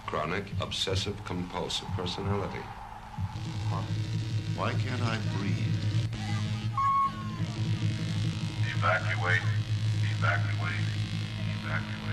chronic obsessive-compulsive personality. Why can't I breathe? Evacuate. Evacuate. Evacuate.